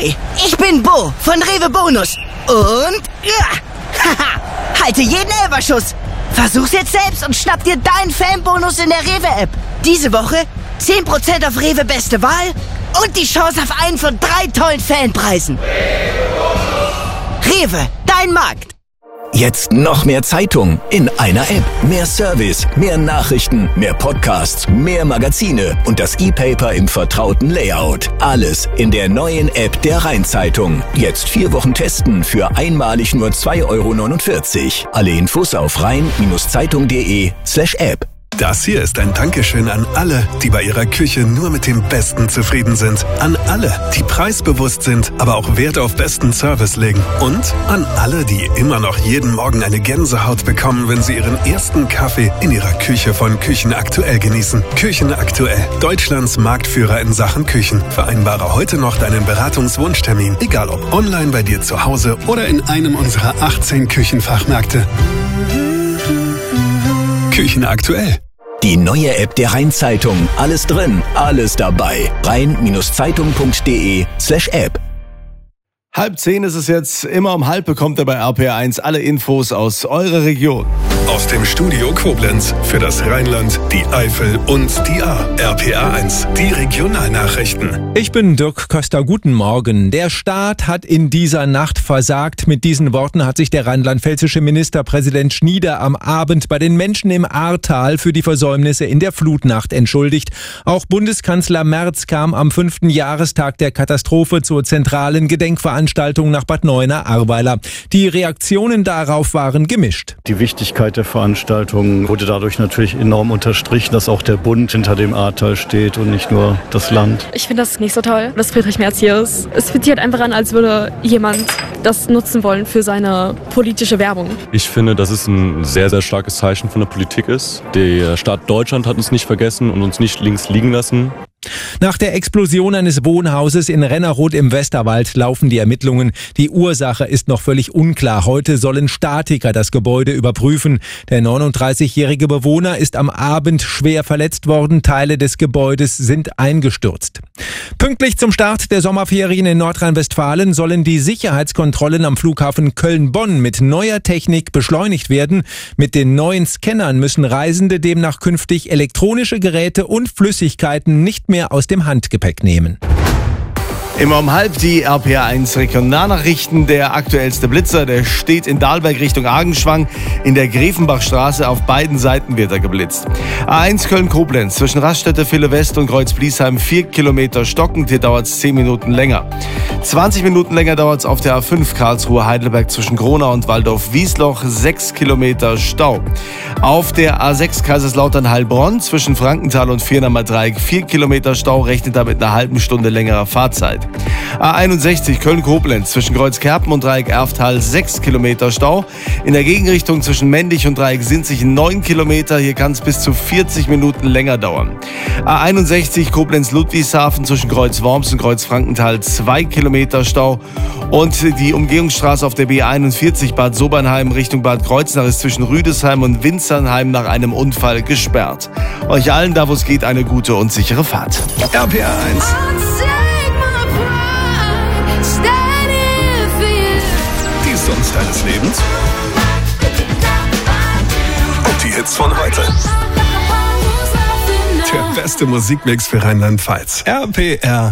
Ahoi, ich bin Bo von Rewe Bonus. Und halte jeden Elferschuss. Versuch's jetzt selbst und schnapp dir deinen Fanbonus in der Rewe-App. Diese Woche 10% auf Rewe Beste Wahl und die Chance auf einen von 3 tollen Fanpreisen. Rewe, dein Markt. Jetzt noch mehr Zeitung in einer App. Mehr Service, mehr Nachrichten, mehr Podcasts, mehr Magazine und das E-Paper im vertrauten Layout. Alles in der neuen App der Rhein-Zeitung. Jetzt 4 Wochen testen für einmalig nur 2,49 €. Alle Infos auf rhein-zeitung.de/App. Das hier ist ein Dankeschön an alle, die bei ihrer Küche nur mit dem Besten zufrieden sind. An alle, die preisbewusst sind, aber auch Wert auf besten Service legen. Und an alle, die immer noch jeden Morgen eine Gänsehaut bekommen, wenn sie ihren ersten Kaffee in ihrer Küche von Küchen Aktuell genießen. Küchen Aktuell, Deutschlands Marktführer in Sachen Küchen. Vereinbare heute noch deinen Beratungswunschtermin, egal ob online bei dir zu Hause oder in einem unserer 18 Küchenfachmärkte. Küchen Aktuell. Die neue App der Rhein-Zeitung. Alles drin, alles dabei. rhein-zeitung.de/App. 9:30 ist es jetzt. Immer um 9:30 bekommt ihr bei RPR1 alle Infos aus eurer Region. Aus dem Studio Koblenz für das Rheinland, die Eifel und die Ahr. RPR1, die Regionalnachrichten. Ich bin Dirk Köster, guten Morgen. Der Staat hat in dieser Nacht versagt. Mit diesen Worten hat sich der rheinland-pfälzische Ministerpräsident Schnieder am Abend bei den Menschen im Ahrtal für die Versäumnisse in der Flutnacht entschuldigt. Auch Bundeskanzler Merz kam am 5. Jahrestag der Katastrophe zur zentralen Gedenkveranstaltung nach Bad Neuenahr-Ahrweiler. Die Reaktionen darauf waren gemischt. Die Wichtigkeit der Veranstaltung wurde dadurch natürlich enorm unterstrichen, dass auch der Bund hinter dem Ahrtal steht und nicht nur das Land. Ich finde das nicht so toll, dass Friedrich Merz hier ist. Es fühlt sich halt einfach an, als würde jemand das nutzen wollen für seine politische Werbung. Ich finde, dass es ein sehr, sehr starkes Zeichen von der Politik ist. Der Staat Deutschland hat uns nicht vergessen und uns nicht links liegen lassen. Nach der Explosion eines Wohnhauses in Rennerroth im Westerwald laufen die Ermittlungen. Die Ursache ist noch völlig unklar. Heute sollen Statiker das Gebäude überprüfen. Der 39-jährige Bewohner ist am Abend schwer verletzt worden. Teile des Gebäudes sind eingestürzt. Pünktlich zum Start der Sommerferien in Nordrhein-Westfalen sollen die Sicherheitskontrollen am Flughafen Köln-Bonn mit neuer Technik beschleunigt werden. Mit den neuen Scannern müssen Reisende demnach künftig elektronische Geräte und Flüssigkeiten nicht mehr aus dem Handgepäck nehmen. Immer um 9:30 die RPR1 Regionalnachrichten. Der aktuellste Blitzer, der steht in Dahlberg Richtung Argenschwang. In der Grevenbachstraße auf beiden Seiten wird er geblitzt. A1 Köln-Koblenz zwischen Raststätte, Ville West und Kreuz-Bliesheim 4 Kilometer stockend. Hier dauert es 10 Minuten länger. 20 Minuten länger dauert es auf der A5 Karlsruhe-Heidelberg zwischen Gronau und Waldorf-Wiesloch. 6 Kilometer Stau. Auf der A6 Kaiserslautern-Heilbronn zwischen Frankenthal und Viernamer Dreieck 4 Kilometer Stau. Rechnet damit einer halben Stunde längerer Fahrzeit. A61 Köln-Koblenz zwischen Kreuzkerpen und Dreieck Erftal 6 Kilometer Stau. In der Gegenrichtung zwischen Mendig und Dreieck Sinzig 9 Kilometer. Hier kann es bis zu 40 Minuten länger dauern. A61 Koblenz-Ludwigshafen zwischen Kreuz-Worms und Kreuz-Frankenthal 2 Kilometer Stau. Und die Umgehungsstraße auf der B41 Bad Sobernheim Richtung Bad Kreuznach ist zwischen Rüdesheim und Winzernheim nach einem Unfall gesperrt. Euch allen, da wo es geht, eine gute und sichere Fahrt. RPR1. Die Songs deines Lebens und die Hits von heute. Der beste Musikmix für Rheinland-Pfalz. RPR